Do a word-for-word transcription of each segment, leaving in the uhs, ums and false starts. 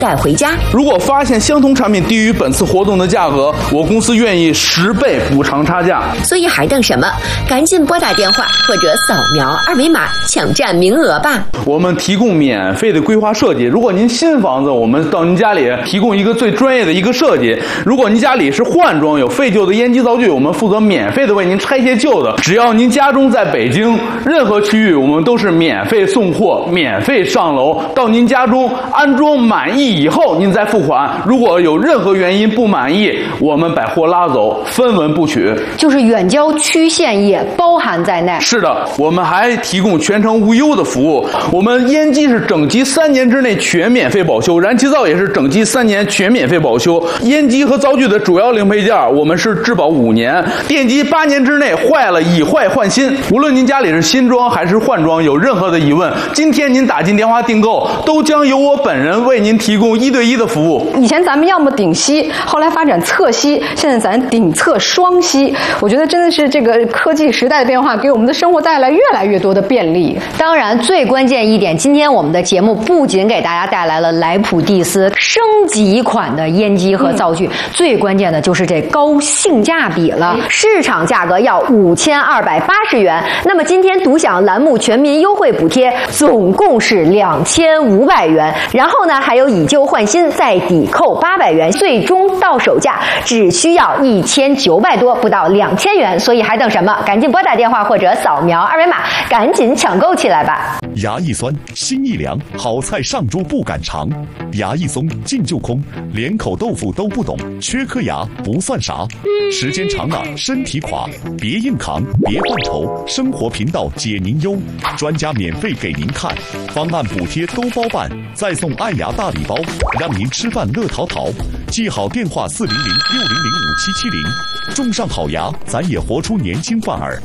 带回家。 如果发现相同产品低于本次活动的价格，我公司愿意十倍补偿差价。 所以还等什么？赶紧拨打电话或者扫描二维码抢占名额吧。 我们提供免费的规划设计。如果您新房子，我们到您家里提供一个最专业的一个设计。如果您家里是换装，有废旧的烟机灶具，我们负责免费的为您拆卸旧的。只要您家中在北京任何区域，我们都是免费送货、免费上楼到您家中安装满意以后，您再付款。如果有任何原因不满意，我们把货拉走，分文不取。 就是远郊区县也包含在内。 是的，我们还提供全程无忧的服务。我们烟机是整机三年之内全免费保修，燃气灶也是整机三年全免费保修。烟机和灶具的主要零配件，我们是质保五年。电机八年之内坏了以坏换新。无论您家里是新装还是换装，有任何的疑问，今天您打进电话订购，都将由我本人为您提供一对一的服务。 以前咱们要么顶吸，后来发展侧吸，现在咱顶侧双吸。我觉得真的是这个科技时代的变化，给我们的生活带来越来越多的便利。当然，最关键一点，今天我们的节目不仅给大家带来了莱普蒂斯升级款的烟机和灶具，嗯、最关键的就是这高性价比了。市场价格要五千二百八十元，那么今天独享栏目全民优惠补贴，总共是两千五百元。然后呢，还有以旧换新再抵扣八百元，最终到手价只需要一千九百多，不到两千元。所以还等什么？赶紧拨打电话或者扫描二维码，赶紧抢购起来吧！ 牙一酸，心一凉，好菜上桌不敢尝。牙一松，劲就空，连口豆腐都不懂，缺颗牙不算啥。时间长了身体垮，别硬扛，别犯愁，生活频道解您忧，专家免费给您看，方案补贴都包办，再送爱牙大礼包，让您吃饭乐淘淘。记好电话四零零六零零五七七零，种上好牙，咱也活出年轻范儿。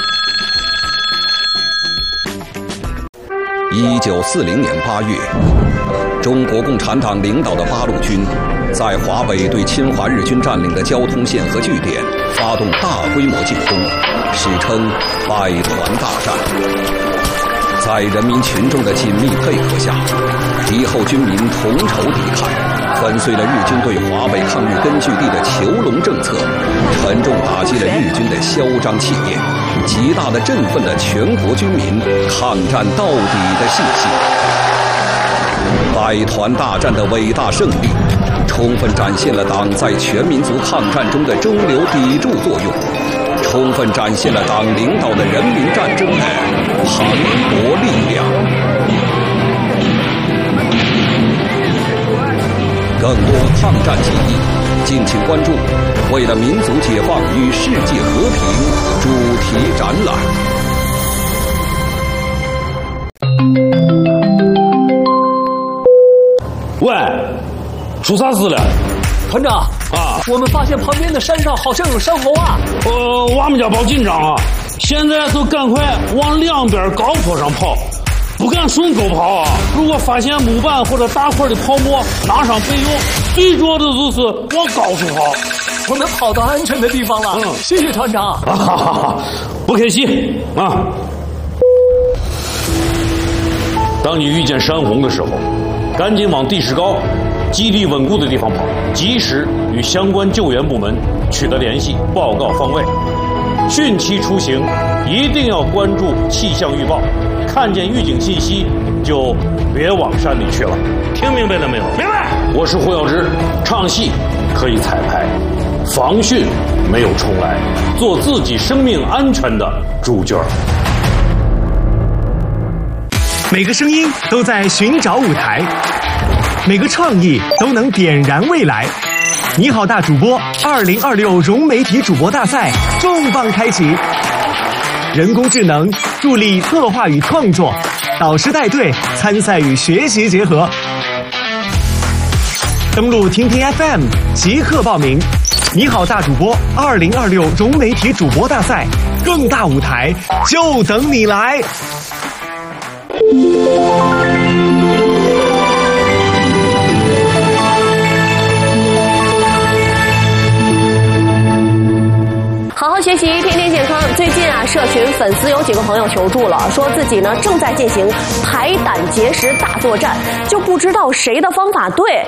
一九四零年八月，中国共产党领导的八路军在华北对侵华日军占领的交通线和据点发动大规模进攻，史称百团大战。在人民群众的紧密配合下，敌后军民同仇敌忾，粉碎了日军对华北抗日根据地的囚笼政策，沉重打击了日军的嚣张气焰，极大地振奋了全国军民抗战到底的信心。百团大战的伟大胜利，充分展现了党在全民族抗战中的中流砥柱作用，充分展现了党领导的人民战争的磅礴力量。更多抗战记忆，敬请关注《为了民族解放与世界和平》主题展览。 喂，出啥事了？ 团长啊，我们发现旁边的山上好像有山猴啊！ 呃，我们家报紧张啊，现在就赶快往两边高坡上跑，不敢顺沟跑啊！如果发现木板或者大块的泡沫，拿上备用。最重要的就是往高处跑。 我们跑到安全的地方了，嗯，谢谢团长。 啊哈哈哈，不客气啊！当你遇见山洪的时候，赶紧往地势高、基地稳固的地方跑，及时与相关救援部门取得联系，报告方位。汛期出行一定要关注气象预报，看见预警信息就别往山里去了。听明白了没有？明白。我是胡耀之，唱戏可以彩排，防汛没有重来，做自己生命安全的主角。 每个声音都在寻找舞台，每个创意都能点燃未来。你好，大主播二零二六融媒体主播大赛重磅开启，人工智能助力策划与创作，导师带队参赛与学习结合。登录听听 F M 即刻报名。你好，大主播二零二六融媒体主播大赛，更大舞台就等你来。 好好学习，天天健康。最近啊，社群粉丝有几个朋友求助了，说自己呢正在进行排胆结石大作战，就不知道谁的方法对。